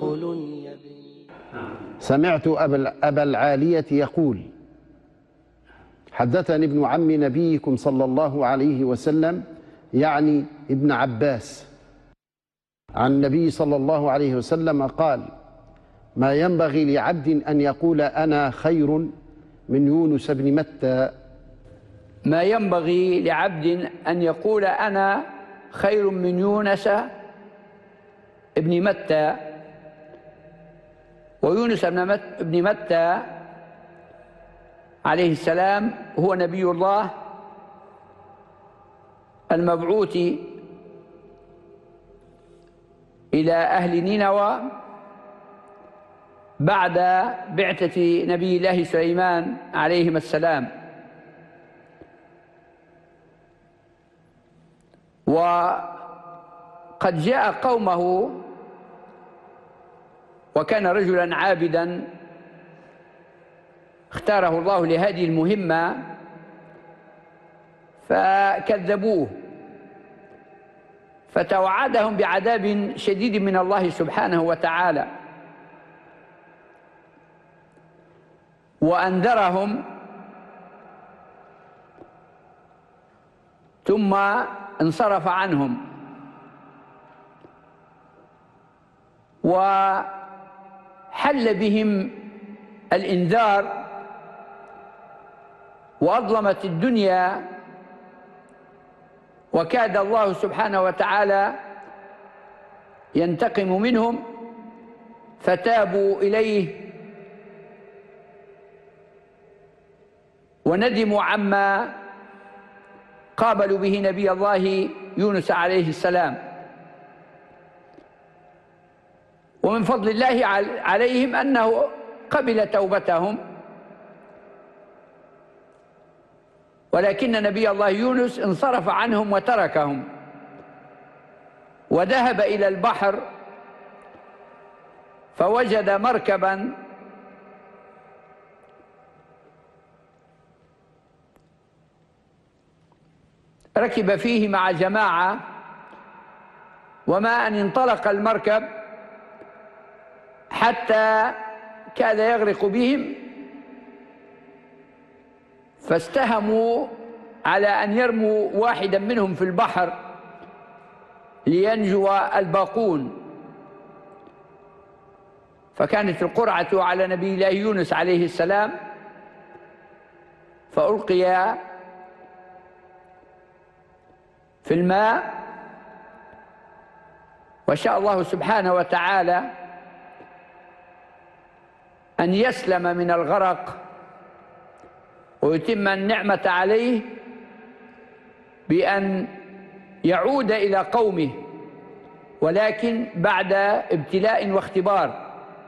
سمعت أبا العالية يقول: حدثني ابن عم نبيكم صلى الله عليه وسلم، يعني ابن عباس، عن النبي صلى الله عليه وسلم قال: ما ينبغي لعبد أن يقول أنا خير من يونس بن متى. ما ينبغي لعبد أن يقول أنا خير من يونس بن متى. ويونس بن متى عليه السلام هو نبي الله المبعوث إلى أهل نينوى بعد بعثة نبي الله سليمان عليهما السلام. وقد جاء قومه وكان رجلا عابدا اختاره الله لهذه المهمة فكذبوه، فتوعدهم بعذاب شديد من الله سبحانه وتعالى، وأنذرهم ثم انصرف عنهم. وحل بهم الإنذار وأظلمت الدنيا، وكاد الله سبحانه وتعالى ينتقم منهم، فتابوا إليه وندموا عما قابلوا به نبي الله يونس عليه السلام. ومن فضل الله عليهم أنه قبل توبتهم، ولكن نبي الله يونس انصرف عنهم وتركهم وذهب إلى البحر، فوجد مركبا ركب فيه مع جماعة، وما أن انطلق المركب حتى كاد يغرق بهم، فاستهموا على أن يرموا واحدا منهم في البحر لينجو الباقون. فكانت القرعة على نبي الله يونس عليه السلام، فألقي في الماء، وشاء الله سبحانه وتعالى أن يسلم من الغرق ويتم النعمة عليه بأن يعود إلى قومه، ولكن بعد ابتلاء واختبار.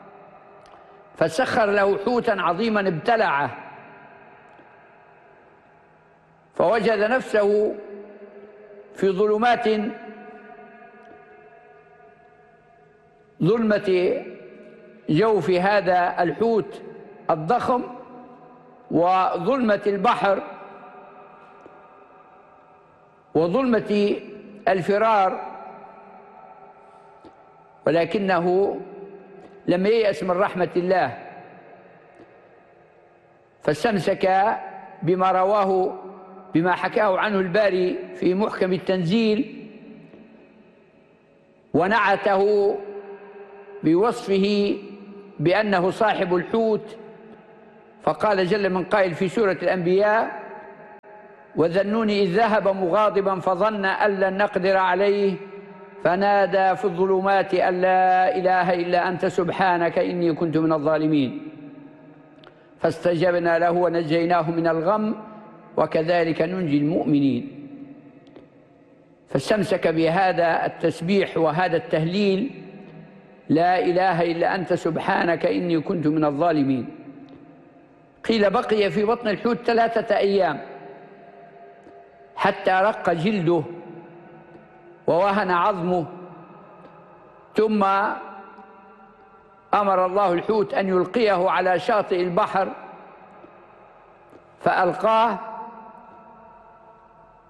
فسخر له حوتا عظيما ابتلعه، فوجد نفسه في ظلمة جوف هذا الحوت الضخم وظلمة البحر وظلمة الفرار، ولكنه لم ييأس من رحمة الله، فاستمسك بما حكاه عنه الباري في محكم التنزيل، ونعته بوصفه بأنه صاحب الحوت. فقال جل من قائل في سورة الأنبياء: وذنوني إذ ذهب مغاضبا فظن أن لن نقدر عليه فنادى في الظلمات أن لا إله إلا أنت سبحانك إني كنت من الظالمين فاستجبنا له ونجيناه من الغم وكذلك ننجي المؤمنين. فاستمسك بهذا التسبيح وهذا التهليل: لا إله إلا أنت سبحانك إني كنت من الظالمين. قيل بقي في بطن الحوت 3 أيام حتى رق جلده ووهن عظمه، ثم أمر الله الحوت أن يلقيه على شاطئ البحر، فألقاه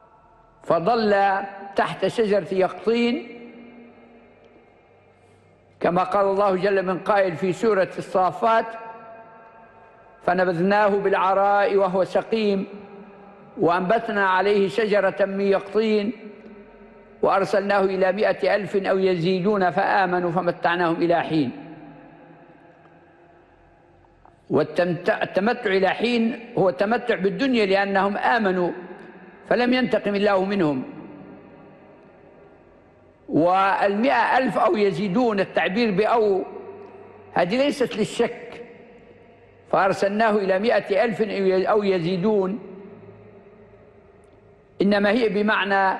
فظل تحت شجرة يقطين كما قال الله جل من قائل في سورة الصافات: فنبذناه بالعراء وهو سقيم وأنبتنا عليه شجرة من يقطين وأرسلناه إلى 100,000 أو يزيدون فآمنوا فمتعناهم إلى حين. والتمتع إلى حين هو التمتع بالدنيا لأنهم آمنوا فلم ينتقم الله منهم. 100,000 أو يزيدون، التعبير بأو هذه ليست للشك، فأرسلناه إلى 100,000 أو يزيدون، إنما هي بمعنى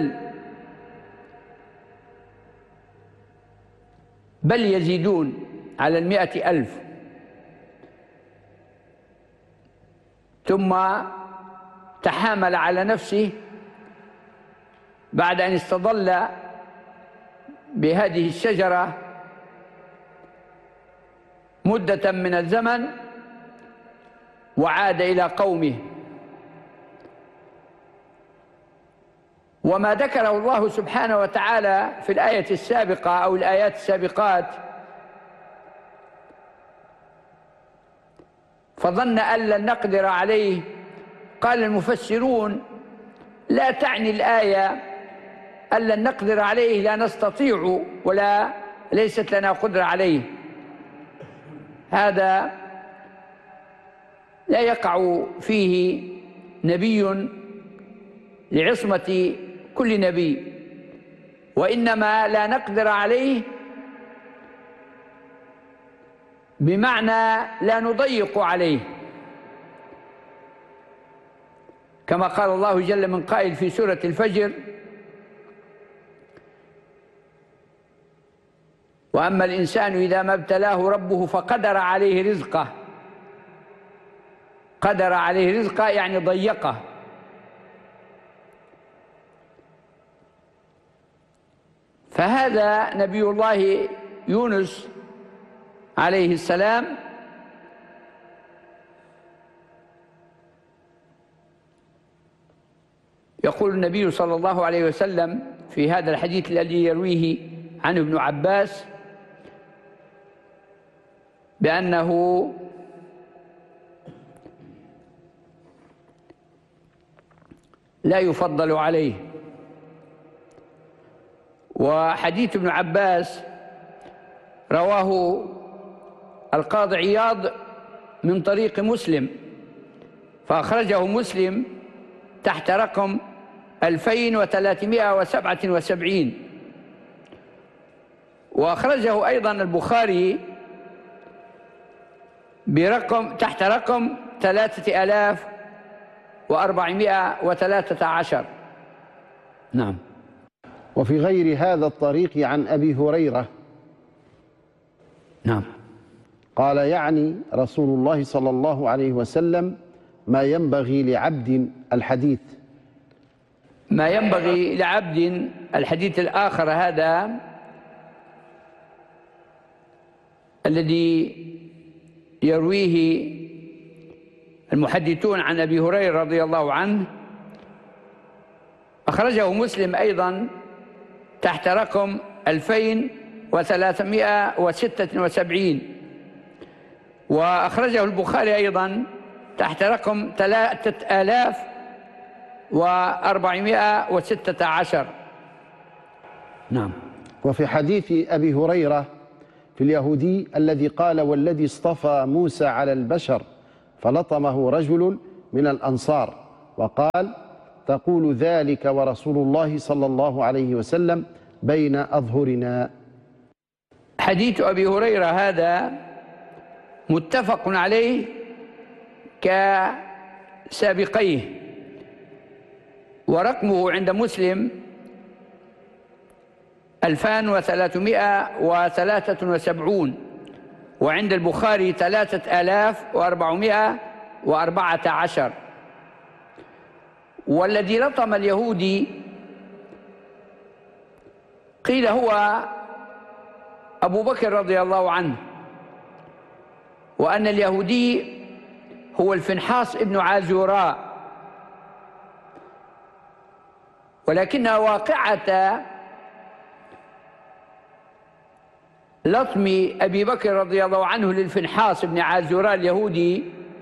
بل يزيدون على 100,000. ثم تحامل على نفسه بعد أن استظل بهذه الشجرة مدة من الزمن وعاد إلى قومه. وما ذكره الله سبحانه وتعالى في الآية السابقة أو الآيات السابقات فظن أن لن نقدر عليه، قال المفسرون: لا تعني الآية أن لن نقدر عليه لا نستطيع ولا ليست لنا قدرة عليه، هذا لا يقع فيه نبي لعصمة كل نبي، وإنما لا نقدر عليه بمعنى لا نضيق عليه، كما قال الله جل من قائل في سورة الفجر: وأما الإنسان إذا ما ابتلاه ربه فقدر عليه رزقه. قدر عليه رزقه يعني ضيقه. فهذا نبي الله يونس عليه السلام يقول النبي صلى الله عليه وسلم في هذا الحديث الذي يرويه عنه ابن عباس بأنه لا يفضل عليه. وحديث ابن عباس رواه القاضي عياض من طريق مسلم، فأخرجه مسلم تحت رقم 2377، وأخرجه أيضا البخاري تحت رقم 3413. نعم. وفي غير هذا الطريق عن أبي هريرة نعم قال: يعني رسول الله صلى الله عليه وسلم: ما ينبغي لعبد الحديث. ما ينبغي لعبد الحديث الآخر هذا الذي يرويه المحدثون عن أبي هريرة رضي الله عنه، أخرجه مسلم أيضا تحت رقم 2376، وأخرجه البخاري أيضا تحت رقم 3416. نعم. وفي حديث أبي هريرة في اليهودي الذي قال: والذي اصطفى موسى على البشر فلطمه رجل من الأنصار، وقال: تقول ذلك ورسول الله صلى الله عليه وسلم بين أظهرنا. حديث أبي هريرة هذا متفق عليه كسابقيه، ورقمه عند مسلم 2373، وعند البخاري 3414. والذي لطم اليهودي قيل هو أبو بكر رضي الله عنه، وأن اليهودي هو الفنحاص ابن عازوراء، ولكن واقعة لطم أبي بكر رضي الله عنه للفنحاص بن عازوراء اليهودي،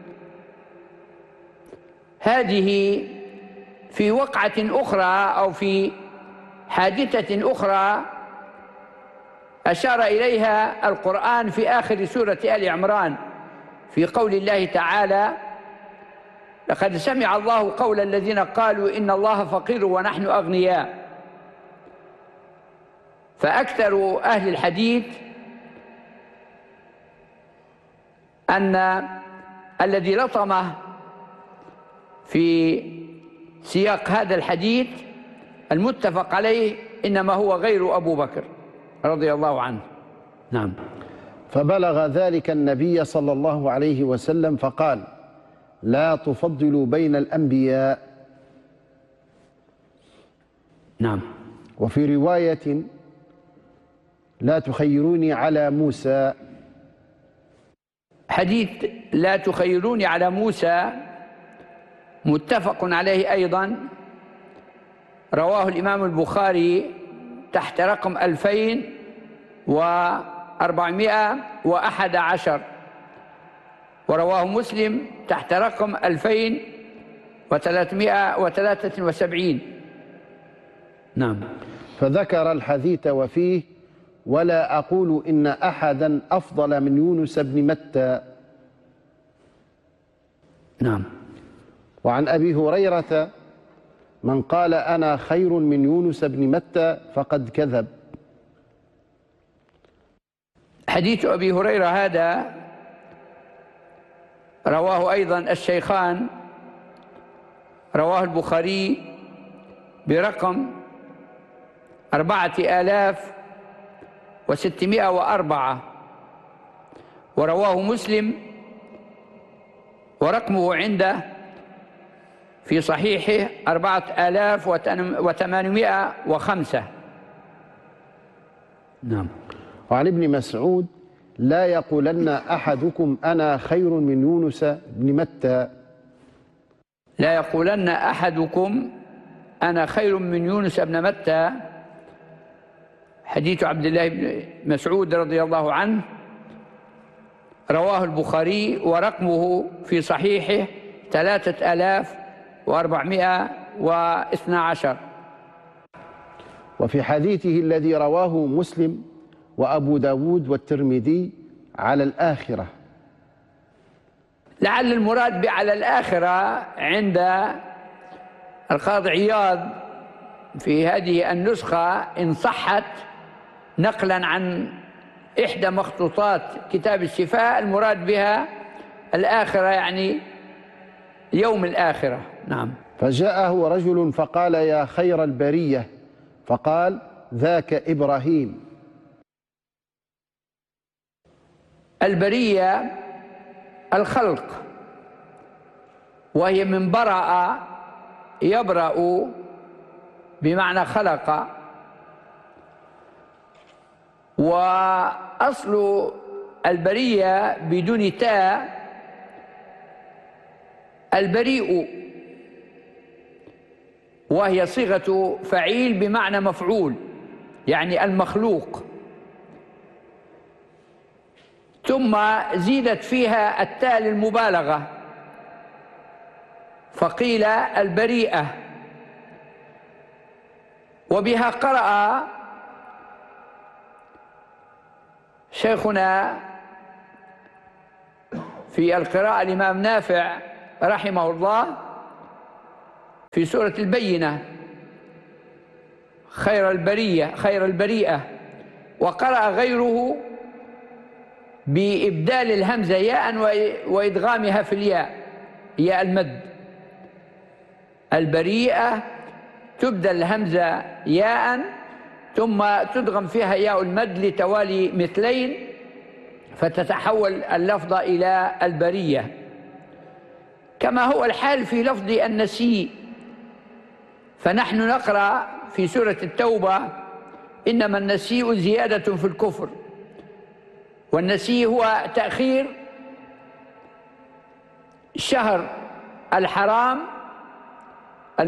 هذه في وقعة أخرى أو في حادثة أخرى أشار إليها القرآن في آخر سورة آل عمران في قول الله تعالى: لقد سمع الله قول الذين قالوا إن الله فقير ونحن أغنياء. فأكثر أهل الحديث أن الذي لطمه في سياق هذا الحديث المتفق عليه إنما هو غير أبو بكر رضي الله عنه. نعم. فبلغ ذلك النبي صلى الله عليه وسلم فقال: لا تفضلوا بين الأنبياء. نعم. وفي رواية: لا تخيروني على موسى. حديث لا تخيروني على موسى متفق عليه أيضا، رواه الإمام البخاري تحت رقم 2411، ورواه مسلم تحت رقم 2373. نعم. فذكر الحديث وفيه: ولا أقول إن أحدا أفضل من يونس بن متى. نعم. وعن أبي هريرة: من قال أنا خير من يونس بن متى فقد كذب. حديث أبي هريرة هذا رواه أيضا الشيخان، رواه البخاري برقم 4604، ورواه مسلم ورقمه عنده في صحيحه 4805. نعم. وعن ابن مسعود: لا يقولن أحدكم أنا خير من يونس بن متى. لا يقولن أحدكم أنا خير من يونس بن متى، حديث عبد الله بن مسعود رضي الله عنه، رواه البخاري ورقمه في صحيحه 3412. وفي حديثه الذي رواه مسلم وأبو داود والترمذي على الآخرة. لعل المراد بعلى الآخرة عند القاضي عياض في هذه النسخة إن صحت نقلا عن إحدى مخطوطات كتاب الشفاء، المراد بها الآخرة يعني يوم الآخرة. نعم. فجاءه رجل فقال: يا خير البرية. فقال: ذاك إبراهيم. البرية الخلق، وهي من برأ يبرأ بمعنى خلق، وأصل البرية بدون تاء البريء، وهي صيغة فعيل بمعنى مفعول، يعني المخلوق، ثم زيدت فيها التاء للمبالغة فقيل البريئة. وبها قرأ شيخنا في القراءة الإمام نافع رحمه الله في سورة البينة: خير البرية، خير البريئة. وقرأ غيره بإبدال الهمزة ياء وإدغامها في الياء، ياء المد. البريئة تبدل الهمزة ياء ثم تدغم فيها ياء المد لتوالي مثلين فتتحول اللفظة إلى البرية، كما هو الحال في لفظ النسيء. فنحن نقرأ في سورة التوبة: إنما النسيء زيادة في الكفر. والنسيء هو تأخير شهر الحرام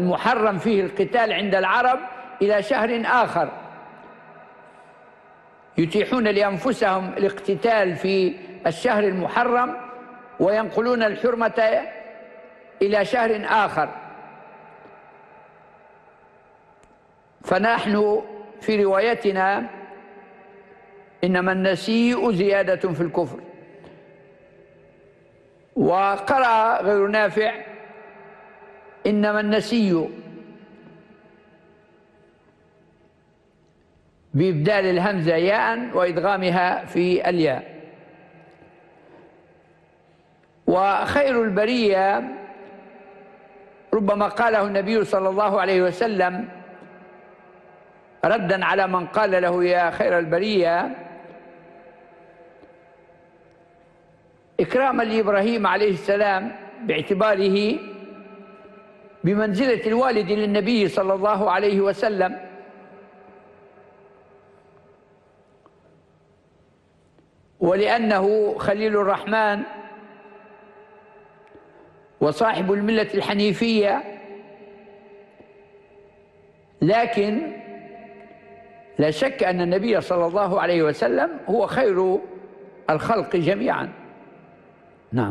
المحرم فيه القتال عند العرب إلى شهر آخر، يتيحون لأنفسهم الاقتتال في الشهر المحرم وينقلون الحرمة إلى شهر آخر. فنحن في روايتنا إنما النسيء زيادة في الكفر. وقرأ غير نافع إنما النسيء بإبدال الهمزة ياء وإدغامها في الياء. وخير البرية ربما قاله النبي صلى الله عليه وسلم ردا على من قال له يا خير البرية، إكراما لإبراهيم عليه السلام باعتباره بمنزلة الوالد للنبي صلى الله عليه وسلم، ولأنه خليل الرحمن وصاحب الملة الحنيفية. لكن لا شك أن النبي صلى الله عليه وسلم هو خير الخلق جميعا. نعم.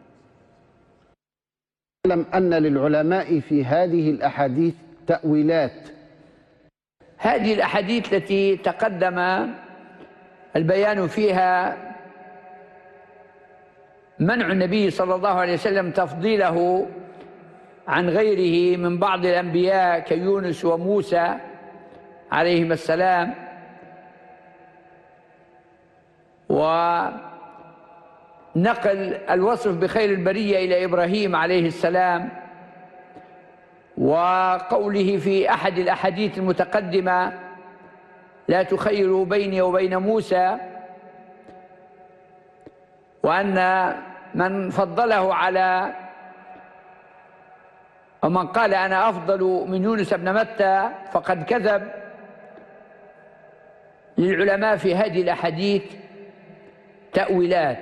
أعلم أن للعلماء في هذه الأحاديث تأويلات. هذه الأحاديث التي تقدم البيان فيها منع النبي صلى الله عليه وسلم تفضيله عن غيره من بعض الأنبياء كيونس وموسى عليهم السلام، ونقل الوصف بخير البرية إلى إبراهيم عليه السلام، وقوله في أحد الأحاديث المتقدمة لا تخيروا بيني وبين موسى، وأن من فضله على ومن قال أنا أفضل من يونس بن متى فقد كذب. للعلماء في هذه الأحاديث تأويلات،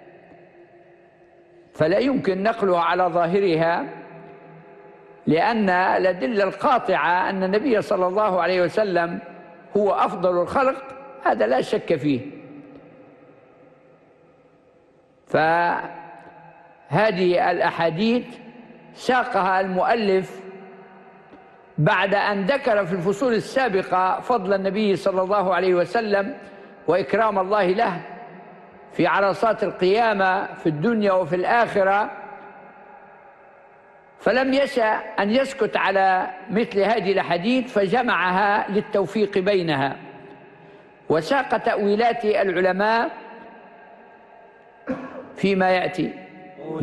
فلا يمكن نقلها على ظاهرها، لأن الأدلة القاطعة أن النبي صلى الله عليه وسلم هو أفضل الخلق هذا لا شك فيه. فهذه الأحاديث ساقها المؤلف بعد أن ذكر في الفصول السابقة فضل النبي صلى الله عليه وسلم وإكرام الله له في عرصات القيامة في الدنيا وفي الآخرة، فلم يشأ أن يسكت على مثل هذه الأحاديث فجمعها للتوفيق بينها، وساق تأويلات العلماء فيما يأتي.